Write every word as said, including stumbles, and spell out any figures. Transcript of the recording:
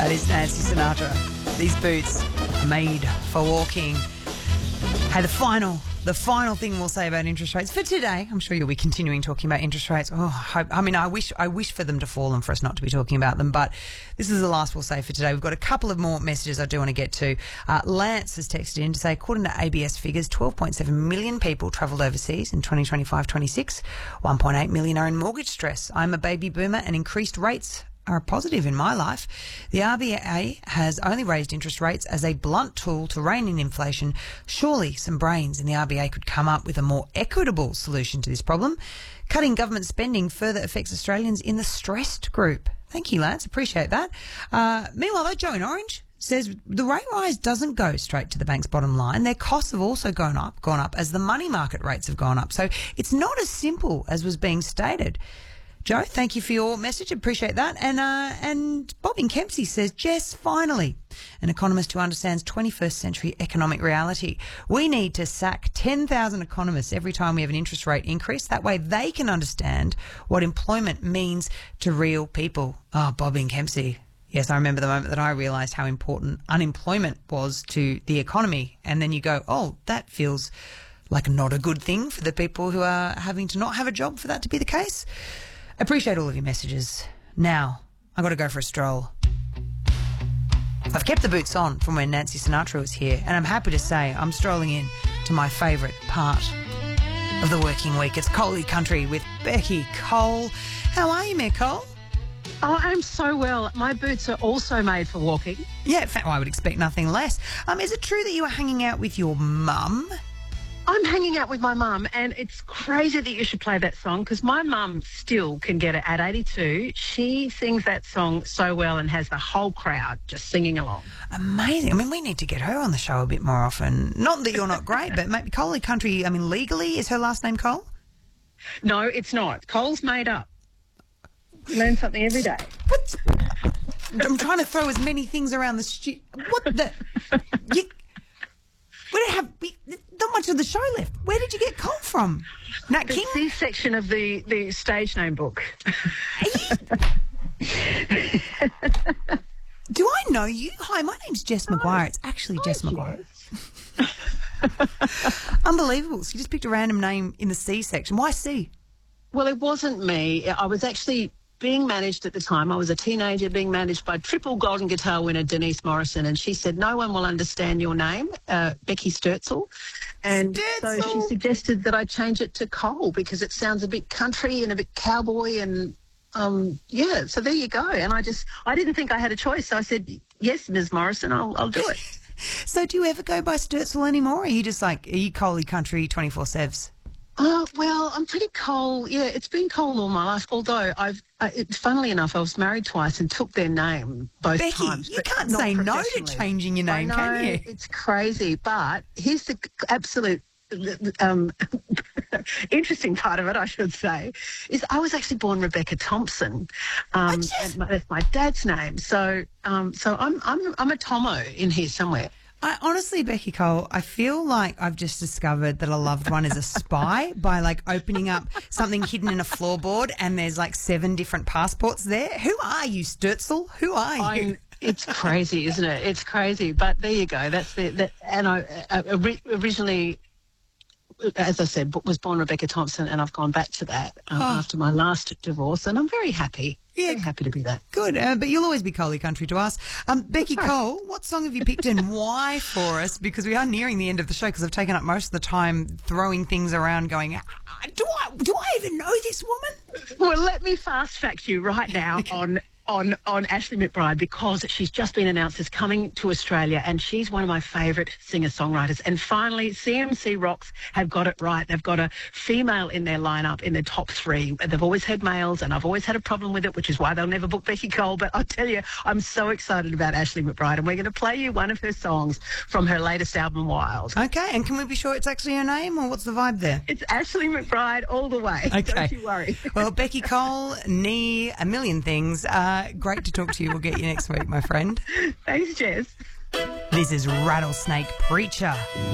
That is Nancy Sinatra. These boots are made for walking. Hey, the final, the final thing we'll say about interest rates for today. I'm sure you'll be continuing talking about interest rates. Oh, I, I mean, I wish, I wish for them to fall and for us not to be talking about them. But this is the last we'll say for today. We've got a couple of more messages I do want to get to. Uh, Lance has texted in to say, according to A B S figures, twelve point seven million people travelled overseas in twenty twenty-five twenty-six. one point eight million are in mortgage stress. I'm a baby boomer and increased rates are a positive in my life. The R B A has only raised interest rates as a blunt tool to rein in inflation. Surely some brains in the R B A could come up with a more equitable solution to this problem. Cutting government spending further affects Australians in the stressed group. Thank you, Lance. Appreciate that. Uh, meanwhile, though, Joe in Orange says the rate rise doesn't go straight to the bank's bottom line. Their costs have also gone up, gone up as the money market rates have gone up. So it's not as simple as was being stated. Joe, thank you for your message. Appreciate that. And uh, and Bob in Kempsey says, Jess, finally, an economist who understands twenty-first century economic reality. We need to sack ten thousand economists every time we have an interest rate increase. That way they can understand what employment means to real people. Oh, Bob in Kempsey. Yes, I remember the moment that I realised how important unemployment was to the economy. And then you go, oh, that feels like not a good thing for the people who are having to not have a job for that to be the case. Appreciate all of your messages. Now, I've got to go for a stroll. I've kept the boots on from when Nancy Sinatra was here, and I'm happy to say I'm strolling in to my favourite part of the working week. It's Coley Country with Becky Cole. How are you, Mayor Cole? Oh, I'm so well. My boots are also made for walking. Yeah, in fact, I would expect nothing less. Um, is it true that you were hanging out with your mum? I'm hanging out with my mum, and it's crazy that you should play that song because my mum still can get it at eighty-two. She sings that song so well and has the whole crowd just singing along. Amazing. I mean, we need to get her on the show a bit more often. Not that you're not great, but maybe Coley Country, I mean, legally, is her last name Cole? No, it's not. Cole's made up. You learn something every day. What? I'm trying to throw as many things around the studio. What the... You... We don't have we, not much of the show left. Where did you get Cole from? Nat the King? C section of the, the stage name book. Do I know you? Hi, my name's Jess McGuire. It's actually Hi, Jess McGuire. Unbelievable. So you just picked a random name in the C section. Why C? Well, it wasn't me. I was actually being managed at the time. I was a teenager being managed by triple golden guitar winner Denise Morrison, and she said, no one will understand your name, uh, Becky Sturzel. And Sturzel. so she suggested that I change it to Cole because it sounds a bit country and a bit cowboy and, um, yeah, so there you go. And I just, I didn't think I had a choice. So I said, yes, Miz Morrison, I'll, I'll do it. So do you ever go by Sturzel anymore? Or are you just like, are you Coley Country twenty-four sevs? Oh, well, I'm pretty Cole. Yeah, it's been Cole all my life, although I've, uh, it, funnily enough, I was married twice and took their name both Becky, times. you can't say no to changing your name, I know, can you? It's crazy, but here's the absolute um, interesting part of it, I should say, is I was actually born Rebecca Thompson. Um, just... and my, that's my dad's name. So um, so I'm, I'm, I'm a Tomo in here somewhere. I honestly, Becky Cole, I feel like I've just discovered that a loved one is a spy by like opening up something hidden in a floorboard and there's like seven different passports there. Who are you, Sturzel? Who are you? I'm, it's crazy, isn't it? It's crazy. But there you go. That's the, that, and I uh, originally, as I said, was born Rebecca Thompson, and I've gone back to that um, oh. after my last divorce, and I'm very happy. Yeah, very happy to be that. Good, uh, but you'll always be Coley Country to us. Um, Becky Right. Cole, what song have you picked and why for us? Because we are nearing the end of the show because I've taken up most of the time throwing things around going, "Ah, do I, do I even know this woman? Well, let me fast fact you right now on on on Ashley McBride because she's just been announced as coming to Australia and she's one of my favourite singer-songwriters. And finally, C M C Rocks have got it right. They've got a female in their lineup in their top three. They've always had males and I've always had a problem with it, which is why they'll never book Becky Cole. But I'll tell you, I'm so excited about Ashley McBride and we're going to play you one of her songs from her latest album, Wild. Okay, and can we be sure it's actually her name or what's the vibe there? It's Ashley McBride all the way. Okay. Don't you worry. Well, Becky Cole, knee, a million things. Uh, great to talk to you. We'll get you next week, my friend. Thanks, Jess. This is Rattlesnake Preacher.